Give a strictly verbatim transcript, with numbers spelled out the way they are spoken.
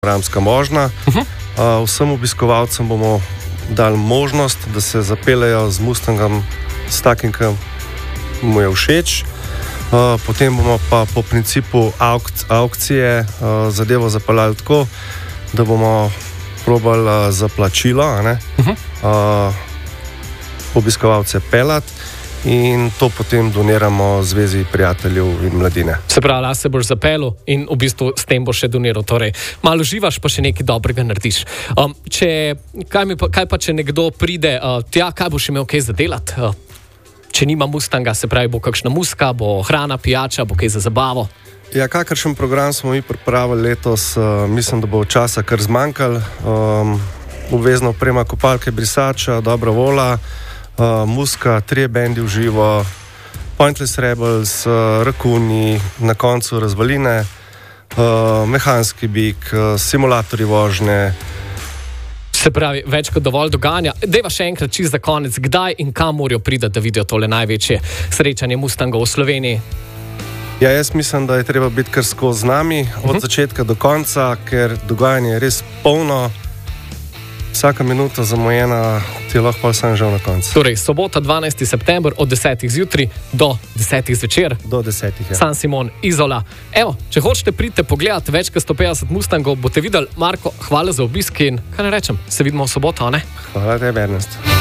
ramska možna. Uh-huh. Uh, vsem obiskovalcem bomo dali možnost, da se zapeljejo z Mustangom, s takim, ki mu je všeč. Uh, potem bomo pa po principu auk- aukcije uh, zadevo zapeljali tako, da bomo probali uh, za plačilo uh-huh. uh, obiskovalce peljati in to potem doniramo Zvezi prijateljev in mladine. Se pravi, da se boš zapeljal in v bistvu s tem boš še doniral. Torej, malo uživaš, pa še nekaj dobrega narediš. Um, če, kaj, mi pa, kaj pa, če nekdo pride uh, tja, kaj boš imel kaj za delati? Uh, če nima Mustanga, se pravi, bo kakšna muska, bo hrana, pijača, bo kaj za zabavo? Ja, kakršen program smo mi pripravili letos, uh, mislim, da bo časa kar zmanjkalo. Um, obvezno oprema kopalke, brisača, dobra vola, Uh, muska, trije bendi v živo, Pointless Rebels, uh, rakuni, na koncu razvaline, uh, mehanski bik, uh, simulatorji vožnje. Se pravi, več kot dovolj dogajanja. Dejva še enkrat čisto za konec, kdaj in kam morajo priti, da vidijo tole največje srečanje Mustangov v Sloveniji? Ja, jaz mislim, da je treba biti kar skozi z nami, od uh-huh. začetka do konca, ker dogajanje je res polno. Vsaka minuta zamujena, ti lahko pa sem že na koncu. Torej, sobota dvanajsti september od desetih zjutraj do desetih zvečer. Do desetih, ja. San Simon, Izola. Evo, če hočete priti pogledati več kot sto petdeset Mustangov, boste videli. Marko, hvala za obisk in kaj ne rečem, se vidimo v soboto, ne? Hvala tebi, Ernest.